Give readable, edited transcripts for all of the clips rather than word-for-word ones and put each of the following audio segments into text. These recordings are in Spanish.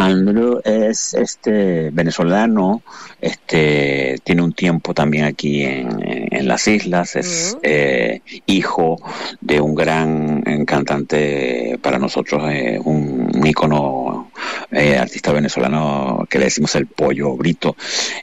Andrew es venezolano, tiene un tiempo también aquí en las islas, es hijo de un gran cantante para nosotros, un ícono artista venezolano que le decimos el Pollo Brito,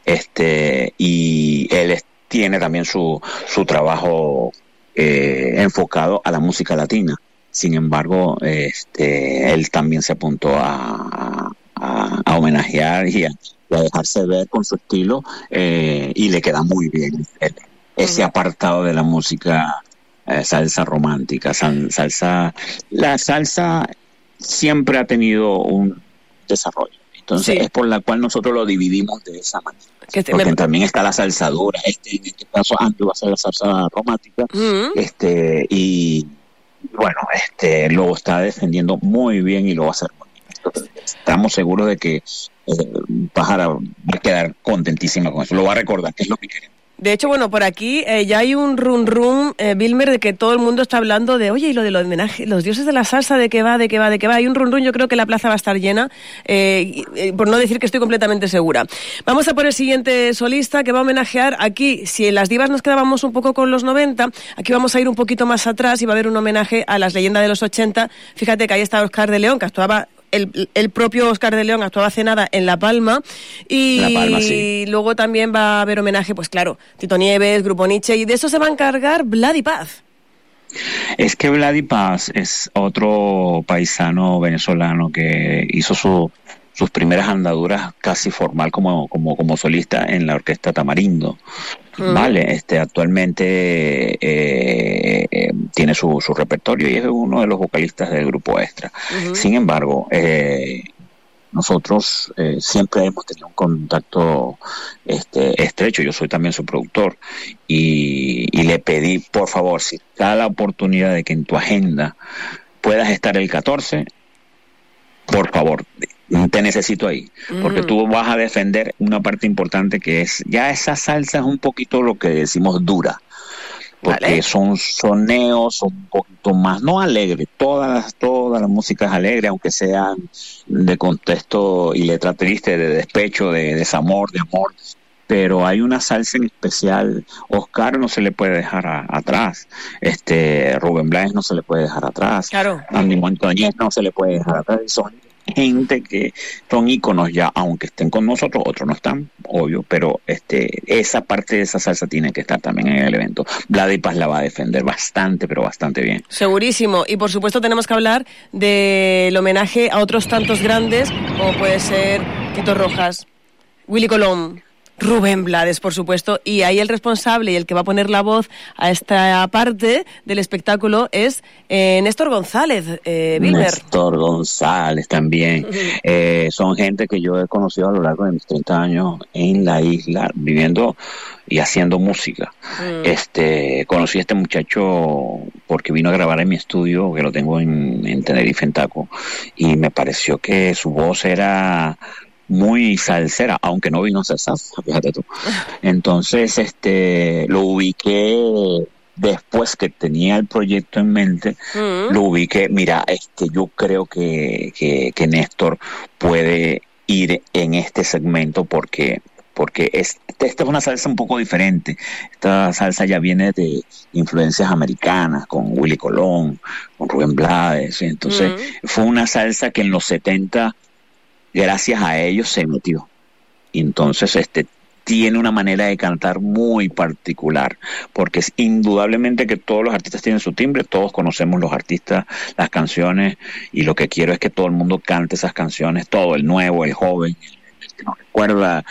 y él tiene también su trabajo enfocado a la música latina. Sin embargo, él también se apuntó a homenajear y a dejarse ver con su estilo, y le queda muy bien ese apartado de la música salsa romántica, la salsa siempre ha tenido un desarrollo. Entonces es por la cual nosotros lo dividimos de esa manera. Porque también está la salsa dura. En este caso, Andrew va a ser la salsa romántica. Y bueno, lo está defendiendo muy bien y lo va a hacer muy bien. Entonces, estamos seguros de que Pájara va a quedar contentísima con eso. Lo va a recordar, que es lo que queremos. De hecho, bueno, por aquí ya hay un rum, Vilmer, de que todo el mundo está hablando de, oye, y lo del homenaje, los dioses de la salsa, ¿de qué va? Hay un rum, yo creo que la plaza va a estar llena, por no decir que estoy completamente segura. Vamos a por el siguiente solista que va a homenajear aquí. Si en las divas nos quedábamos un poco con los 90, aquí vamos a ir un poquito más atrás y va a haber un homenaje a las leyendas de los 80. Fíjate que ahí está Oscar de León, que actuaba... El propio Oscar de León actuaba hace nada en La Palma, y La Palma, sí. Luego también va a haber homenaje, pues claro, Tito Nieves, Grupo Nietzsche, y de eso se va a encargar Vladi Paz. Es que Vladi Paz es otro paisano venezolano que hizo sus primeras andaduras casi formal como solista en la orquesta Tamarindo. Vale, actualmente tiene su repertorio y es uno de los vocalistas del grupo Extra. Sin embargo, nosotros siempre hemos tenido un contacto estrecho. Yo soy también su productor y le pedí, por favor, si da la oportunidad de que en tu agenda puedas estar el 14, por favor, te necesito ahí, porque tú vas a defender una parte importante que es, ya esa salsa es un poquito lo que decimos dura, porque son soneos, son un poquito más, no alegre, toda la música es alegre, aunque sean de contexto y letra triste, de despecho, de desamor, de amor, pero hay una salsa en especial. Oscar no se le puede dejar atrás, Rubén Blades no se le puede dejar atrás, Andy Montañez no se le puede dejar atrás. Son gente que son íconos ya, aunque estén con nosotros, otros no están, obvio, pero esa parte de esa salsa tiene que estar también en el evento. Vladi Paz la va a defender bastante, pero bastante bien. Segurísimo, y por supuesto tenemos que hablar del homenaje a otros tantos grandes, como puede ser Tito Rojas, Willy Colón, Rubén Blades, por supuesto, y ahí el responsable y el que va a poner la voz a esta parte del espectáculo es Néstor González, Vilmer. Néstor González también. Son gente que yo he conocido a lo largo de mis 30 años en la isla, viviendo y haciendo música. Conocí a este muchacho porque vino a grabar en mi estudio, que lo tengo en Tenerife, en Taco, y me pareció que su voz era muy salsera, aunque no vino a hacer salsa, fíjate tú. Entonces, lo ubiqué después que tenía el proyecto en mente, lo ubiqué. Mira, yo creo que Néstor puede ir en este segmento porque esta es una salsa un poco diferente. Esta salsa ya viene de influencias americanas, con Willy Colón, con Rubén Blades. Entonces, fue una salsa que en los 70, gracias a ellos, se metió. Y entonces tiene una manera de cantar muy particular, porque es indudablemente que todos los artistas tienen su timbre, todos conocemos los artistas, las canciones, y lo que quiero es que todo el mundo cante esas canciones, todo, el nuevo, el joven, el que no recuerda,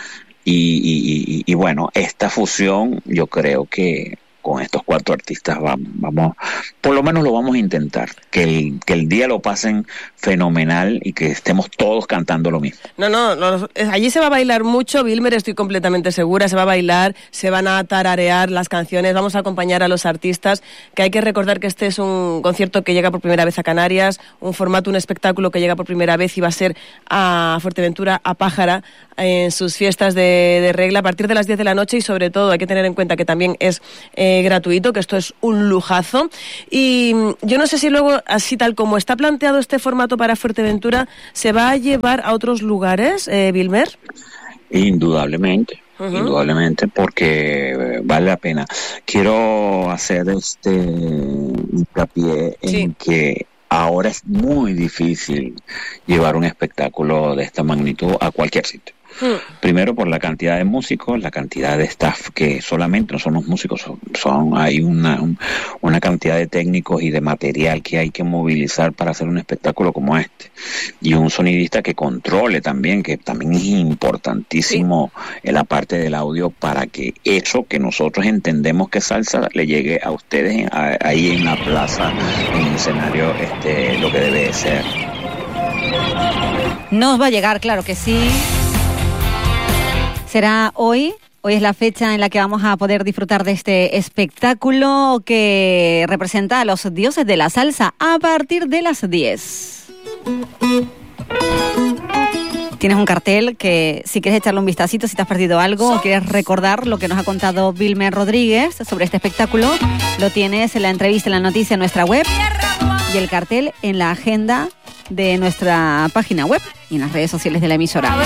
y bueno, esta fusión yo creo que con estos 4 artistas vamos, por lo menos lo vamos a intentar, que el día lo pasen fenomenal y que estemos todos cantando lo mismo. No, allí se va a bailar mucho, Vilmer, estoy completamente segura, se va a bailar, se van a tararear las canciones, vamos a acompañar a los artistas, que hay que recordar que este es un concierto que llega por primera vez a Canarias, un formato, un espectáculo que llega por primera vez y va a ser a Fuerteventura, a Pájara, en sus fiestas de regla, a partir de las 10 de la noche, y sobre todo hay que tener en cuenta que también es gratuito, que esto es un lujazo. Y yo no sé si luego, así tal como está planteado este formato para Fuerteventura, ¿se va a llevar a otros lugares, Vilmer? Indudablemente. Indudablemente, porque vale la pena. Quiero hacer hincapié en que ahora es muy difícil llevar un espectáculo de esta magnitud a cualquier sitio. Primero por la cantidad de músicos, la cantidad de staff, que solamente no son los músicos, hay una cantidad de técnicos y de material que hay que movilizar para hacer un espectáculo como este. Y un sonidista que controle también, que también es importantísimo en la parte del audio, para que eso que nosotros entendemos que es salsa le llegue a ustedes ahí en la plaza, en el escenario, lo que debe de ser. Nos va a llegar, claro que sí. Será hoy es la fecha en la que vamos a poder disfrutar de este espectáculo que representa a los dioses de la salsa a partir de las 10. Tienes un cartel que, si quieres echarle un vistacito, si te has perdido algo o quieres recordar lo que nos ha contado Vilmer Rodríguez sobre este espectáculo, lo tienes en la entrevista, en la noticia en nuestra web, y el cartel en la agenda de nuestra página web y en las redes sociales de la emisora.